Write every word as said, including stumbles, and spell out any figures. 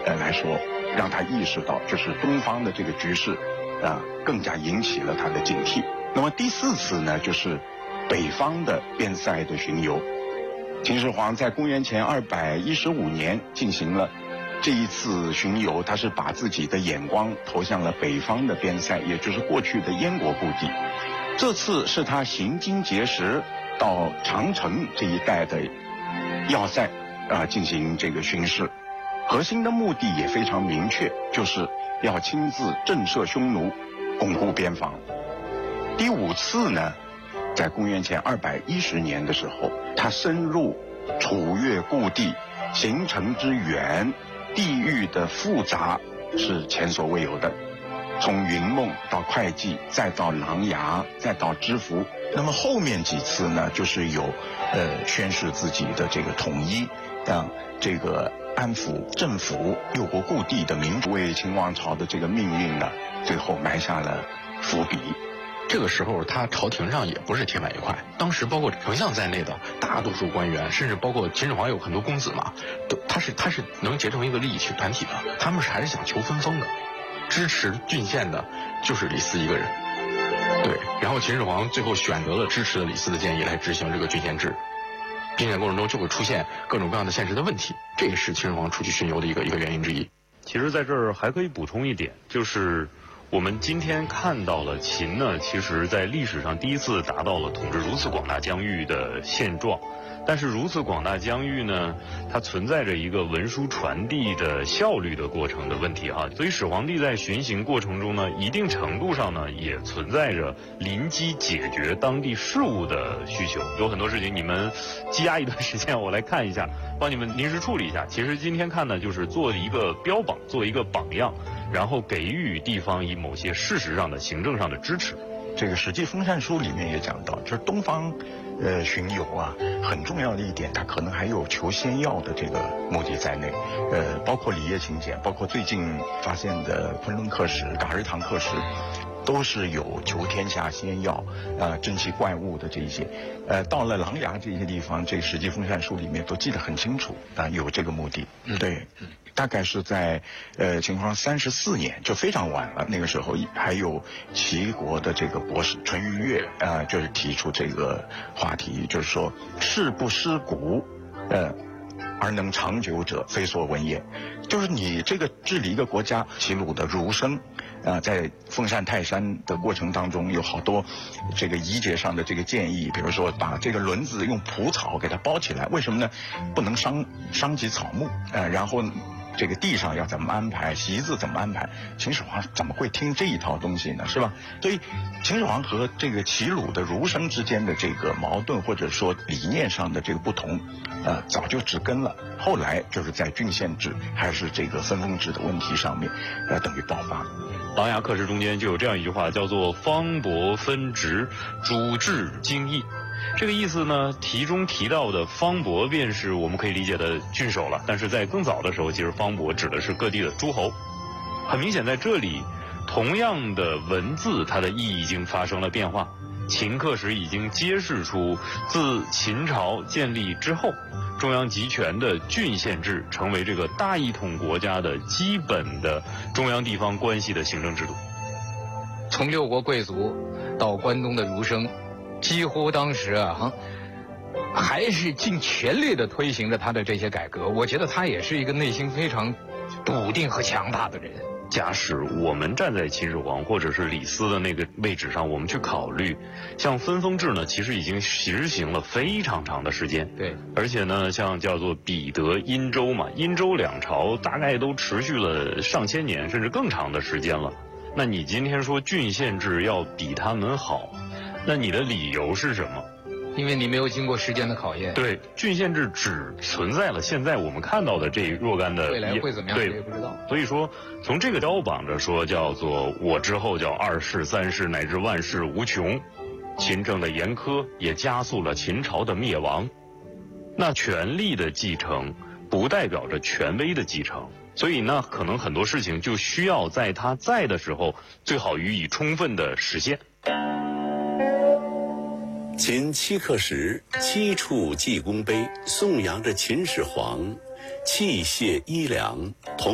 呃来说，让他意识到就是东方的这个局势啊、呃，更加引起了他的警惕。那么第四次呢，就是北方的边塞的巡游。秦始皇在公元前二百一十五年进行了这一次巡游，他是把自己的眼光投向了北方的边塞，也就是过去的燕国故地。这次是他行经碣石到长城这一带的要塞啊、呃、进行这个巡视，核心的目的也非常明确，就是要亲自震慑匈奴，巩固边防。第五次呢，在公元前二百一十年的时候，他深入楚越故地，行程之远，地域的复杂是前所未有的。从云梦到会稽，再到琅琊，再到知府。那么后面几次呢，就是有呃宣示自己的这个统一，让这个安抚政府六国故地的民主，为秦王朝的这个命运呢，最后埋下了伏笔。 这个时候他朝廷上也不是铁板一块，当时包括丞相在内的大多数官员，甚至包括秦始皇有很多公子嘛，都他是他是能结成一个利益群团体的，他们是还是想求分封的，支持郡县的就是李斯一个人。对，然后秦始皇最后选择了支持了李斯的建议来执行这个郡县制，并且过程中就会出现各种各样的现实的问题，这也是秦始皇出去巡游的一个一个原因之一。 其实在这儿还可以补充一点，就是我们今天看到了秦呢，其实在历史上第一次达到了统治如此广大疆域的现状。但是如此广大疆域呢，它存在着一个文书传递的效率的过程的问题哈，所以始皇帝在巡行过程中呢，一定程度上呢，也存在着临机解决当地事务的需求。有很多事情你们积压一段时间，我来看一下，帮你们临时处理一下。其实今天看呢，就是做一个标榜，做一个榜样，然后给予地方以某些事实上的行政上的支持。 这个《史记封禅书》里面也讲到，就是东方呃巡游啊，很重要的一点，它可能还有求仙药的这个目的在内，呃，包括里叶秦简，包括最近发现的昆仑刻石、嘎日唐刻石，都是有求天下仙药啊、呃、珍奇怪物的这一些。呃，到了琅琊这些地方，这《史记封禅书》里面都记得很清楚啊、呃，有这个目的。嗯，对。嗯，大概是在呃秦始皇三十四年，就非常晚了。那个时候还有齐国的这个博士淳于越啊、呃，就是提出这个话题，就是说士不失古，呃，而能长久者，非所闻也。就是你这个治理一个国家，齐鲁的儒生。啊，在封禅泰山的过程当中，有好多这个仪节上的这个建议，比如说把这个轮子用蒲草给它包起来，为什么呢？不能伤伤及草木，呃，然后这个地上要怎么安排，席子怎么安排？秦始皇怎么会听这一套东西呢？是吧？所以秦始皇和这个齐鲁的儒生之间的这个矛盾，或者说理念上的这个不同，呃，早就植根了。后来就是在郡县制还是这个分封制的问题上面，呃，等于爆发。 琅琊刻石中间就有这样一句话，叫做方伯分职，主治经义。这个意思呢，题中提到的方伯便是我们可以理解的郡守了，但是在更早的时候，其实方伯指的是各地的诸侯。很明显在这里，同样的文字，它的意义已经发生了变化。秦刻石已经揭示出，自秦朝建立之后，中央集权的郡县制成为这个大一统国家的基本的中央地方关系的行政制度。 从六国贵族到关东的儒生，几乎当时啊，还是尽全力的推行着他的这些改革。我觉得他也是一个内心非常笃定和强大的人。 假使我们站在秦始皇或者是李斯的那个位置上，我们去考虑，像分封制呢，其实已经实行了非常长的时间。 对， 而且呢，像叫做彼得、殷周嘛，殷周两朝大概都持续了上千年，甚至更长的时间了。那你今天说郡县制要比他们好，那你的理由是什么？ 因为你没有经过时间的考验。 对，郡县制只存在了现在我们看到的这若干的， 未来会怎么样对， 也不知道。 所以说，从这个标榜着说叫做我之后叫二世、三世乃至万世无穷，秦政的严苛也加速了秦朝的灭亡。那权力的继承不代表着权威的继承，所以呢，可能很多事情就需要在他在的时候，最好予以充分的实现。 秦七刻石，七处济功碑，颂扬着秦始皇器械衣良同